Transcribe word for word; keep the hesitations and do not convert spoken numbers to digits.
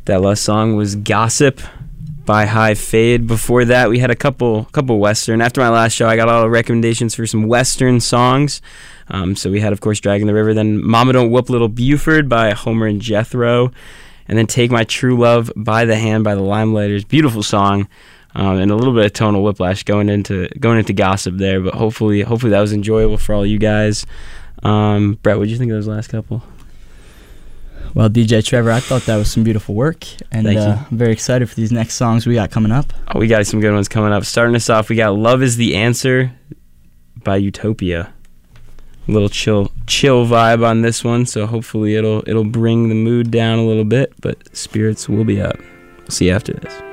That last song was Gossip by High Fade. Before that, we had a couple couple Western. After my last show, I got all the recommendations for some Western songs. Um, so we had, of course, Dragging the River. Then Mama Don't Whoop Little Buford by Homer and Jethro. And then Take My True Love by the Hand by the Limelighters. Beautiful song. Um, and a little bit of tonal whiplash going into going into Gossip there. But hopefully, hopefully that was enjoyable for all you guys. Um, Brett, what did you think of those last couple? Well, D J Trevor, I thought that was some beautiful work, and uh, I'm very excited for these next songs we got coming up. Oh, we got some good ones coming up. Starting us off, we got Love Is the Answer by Utopia. A little chill chill vibe on this one, so hopefully it'll it'll bring the mood down a little bit, but spirits will be up. We'll see you after this.